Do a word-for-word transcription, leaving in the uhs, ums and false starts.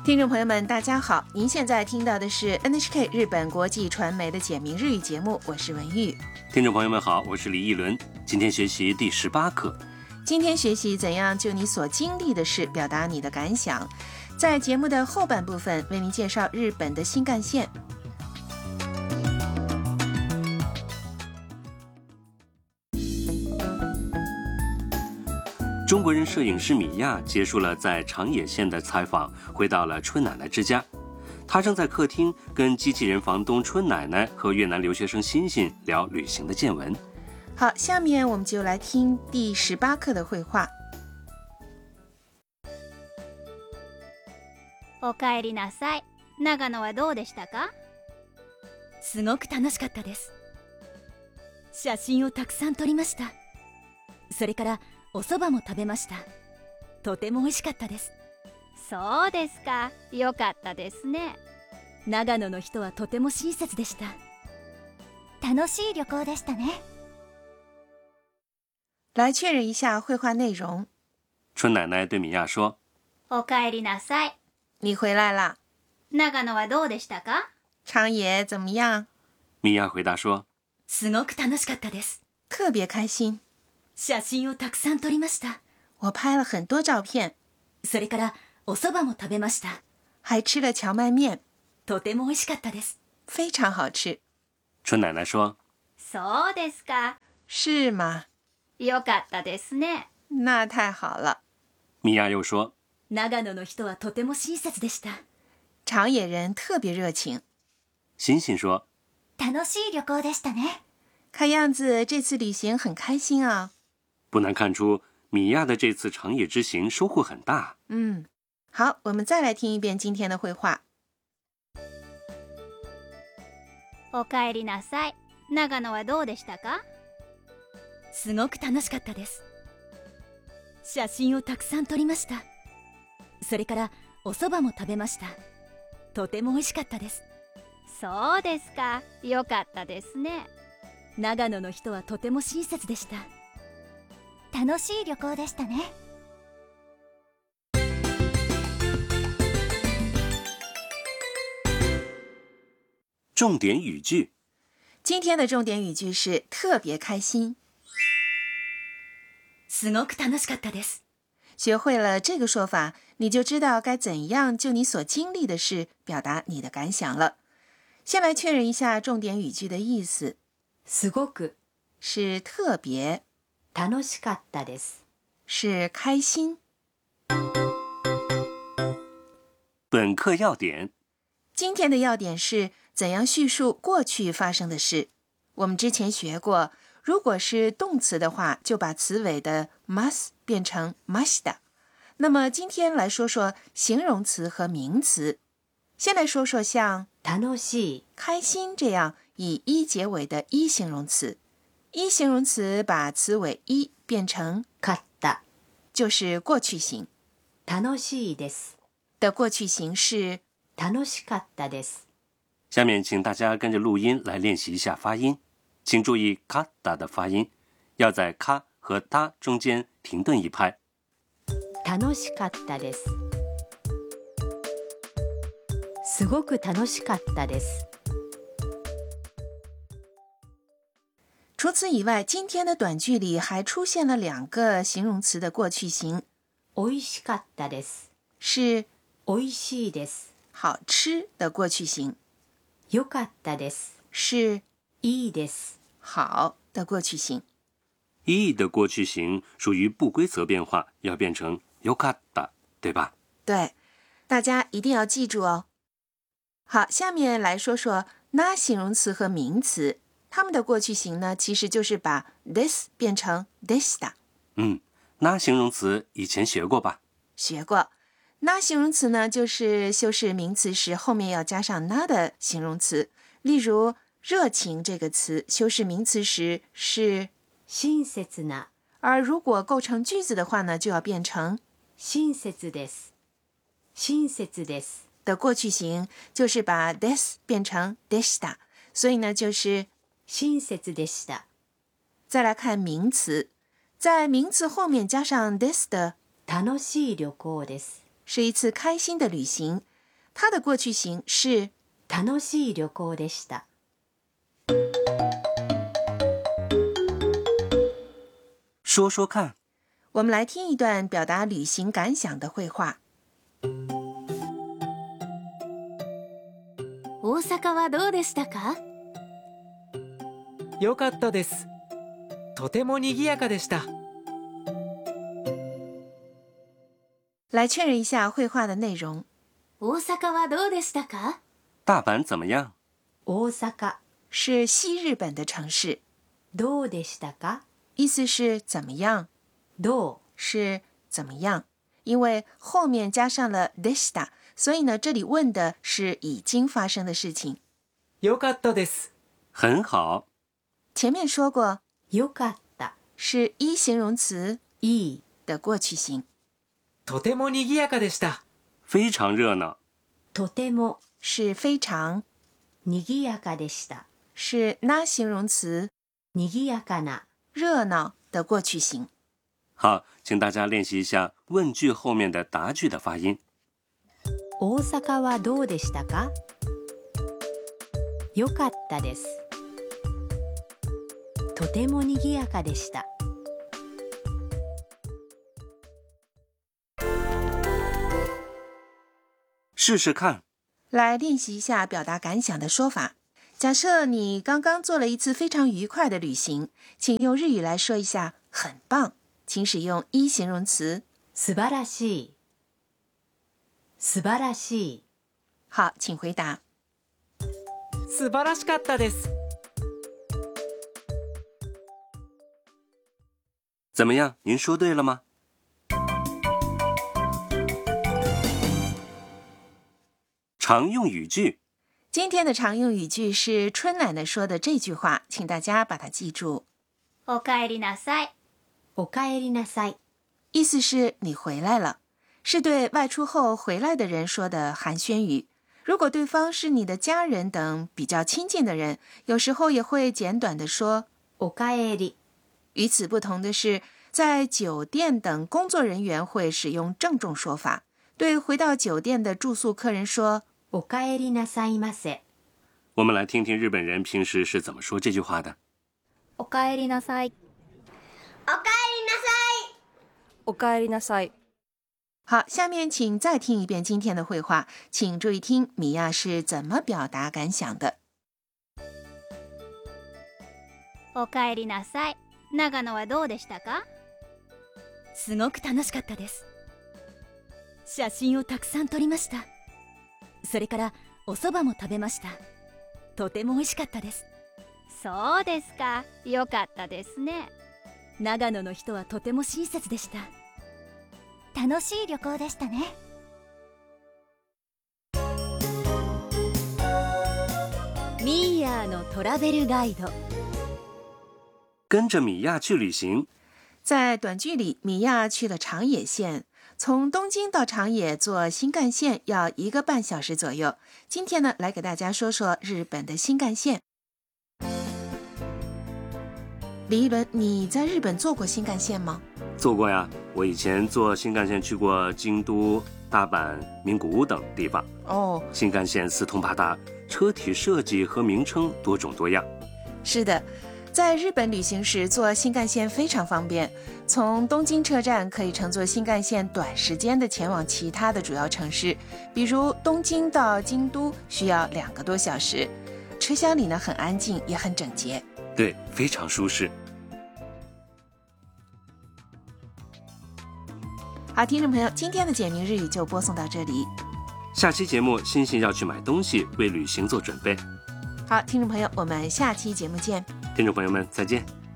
听众朋友们大家好，您现在听到的是 N H K 日本国际传媒的简明日语节目，我是文玉。 听众朋友们好，我是李一伦，今天学习第十八课。 今天学习怎样就你所经历的事表达你的感想。在节目的后半部分为您介绍日本的新干线。 中国人摄影师米娅结束了在长野县的采访，回到了春奶奶之家。她正在客厅跟机器人房东春奶奶和越南留学生欣欣聊旅行的见闻。 好，下面我们就来听第十八课的绘画。 おかえりなさい。長野はどうでしたか？ すごく楽しかったです。写真をたくさん撮りました。それからお蕎麦も食べました。とても美味しかったです。 そうですか。よかったですね。 長野の人はとても親切でした。 楽しい旅行でしたね。 来确认一下绘画内容。 春奶奶对米娅说： おかえりなさい。 你回来啦。 長野はどうでしたか？ 长野怎么样？ 米娅回答说： すごく楽しかったです。 特别开心。 写真をたくさん撮りました。 我拍了很多照片。 それからお蕎麦も食べました。 还吃了荞麦面。 とても美味しかったです。 非常好吃。 春奶奶说： そうですか。 是吗？ よかったですね。 那太好了。 米娅又说： 長野の人はとても親切でした。 长野人特别热情。 欣欣说： 楽しい旅行でしたね。 看样子这次旅行很开心啊。 不难看出米娅的这次长野之行收获很大。 嗯，好，我们再来听一遍今天的绘画。 おかえりなさい。長野はどうでしたか？ すごく楽しかったです。写真をたくさん撮りました。それからお蕎麦も食べました。とても美味しかったです。 そうですか。よかったですね。 長野の人はとても親切でした。 楽しい旅行でしたね。 重点语句。 今天的重点语句是特别开心。 すごく楽しかったです。 学会了这个说法，你就知道该怎样就你所经历的事表达你的感想了。先来确认一下重点语句的意思。 すごく是特别， 楽しかったです。 是开心。 本课要点。 今天的要点是怎样叙述过去发生的事。我们之前学过，如果是动词的话，就把词尾的 mas 变成 mashita。那么今天来说说形容词和名詞。先来说说像楽しい、 开心这样以一结尾的一形容词。一形容词把词尾一变成買った、 就是过去形。 楽しいです的过去形是楽しかったです。 下面请大家跟着录音来练习一下发音，请注意卡达的发音，要在卡和达中间停顿一拍。 楽しかったです。すごく楽しかったです。 除此以外，今天的短句里还出现了两个形容词的过去形。 美味しかったです。 是美味しいです。 好吃的过去形。 よかったです。 是いいです。 好的过去形。 いい的过去形属于不规则变化，要变成よかった，对吧？ 对，大家一定要记住哦。好，下面来说说那形容词和名词，它们的过去形呢，其实就是把 this 变成 deshita。 嗯，那形容词以前学过吧？ 学过。那形容词呢，就是修饰名词时后面要加上那的形容词。例如热情这个词修饰名词时是親切な， 而如果构成句子的话呢，就要变成親切です。親切です的过去形，就是把 this 变成 deshita， 所以呢就是親切でした。 再来看名词，在名词后面加上 this 的楽しい旅行です。 是一次开心的旅行。 它的过去形是楽しい旅行でした。 说说看。 我们来听一段表达旅行感想的绘画。 大阪はどうでしたか？ 良かったです。とても賑やかでした。 来确认一下绘画的内容。 大阪はどうでしたか？ 大阪怎么样？ 大阪是西日本的城市。 どうでしたか？ 意思是怎么样。 どう是怎么样，因为后面加上了 deshita， 所以呢，这里问的是已经发生的事情。 良かったです。 很好。 前面说过， 良かった是一形容词いい的过去形。 とても賑やかでした。 非常热闹。 とても是非常， 賑やかでした。 是那形容词賑やかな热闹的过去形。 好，请大家练习一下问句后面的答句的发音。 大阪はどうでしたか？良かったです。とても賑やかでした。 试试看。 来练习一下表达感想的说法。假设你刚刚做了一次非常愉快的旅行，请用日语来说一下很棒，请使用一形容词素晴らしい。素晴らしい。 好，请回答。 素晴らしかったです。 怎么样？您说对了吗？常用语句。 今天的常用语句是春奶奶说的这句话，请大家把它记住。 おかえりなさい。 おかえりなさい。 意思是你回来了，是对外出后回来的人说的寒暄语。如果对方是你的家人等比较亲近的人，有时候也会简短的说おかえり。 与此不同的是，在酒店等工作人员会使用郑重说法，对回到酒店的住宿客人说おかえりなさいませ。 我们来听听日本人平时是怎么说这句话的。 おかえりなさい。 おかえりなさい。 おかえりなさい。 好，下面请再听一遍今天的绘画，请注意听米娅是怎么表达感想的。 おかえりなさい。長野はどうでしたか？ すごく楽しかったです。写真をたくさん撮りました。それからお蕎麦も食べました。とても美味しかったです。 そうですか。よかったですね。 長野の人はとても親切でした。 楽しい旅行でしたね。 ミーヤーのトラベルガイド。 跟着米娅去旅行。 在短剧里，米娅去了长野县，从东京到长野坐新干线要一个半小时左右。今天呢，来给大家说说日本的新干线。李一伦，你在日本坐过新干线吗？ 坐过呀，我以前坐新干线去过京都、大阪、名古屋等地方。 哦， 新干线四通八达，车体设计和名称多种多样。 是的，在日本旅行时坐新干线非常方便，从东京车站可以乘坐新干线短时间的前往其他的主要城市，比如东京到京都需要两个多小时。车厢里呢很安静，也很整洁。 对，非常舒适。 好，听众朋友，今天的简明日语就播送到这里。 下期节目，欣欣要去买东西，为旅行做准备。 好，听众朋友，我们下期节目见。 听众朋友们，再见。